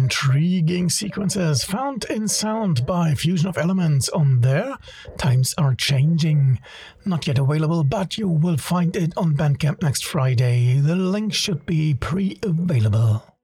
intriguing sequences found in Sound by Fusion of Elements on there. Times are changing. Not yet available, but you will find it on Bandcamp next Friday. The link should be pre-available.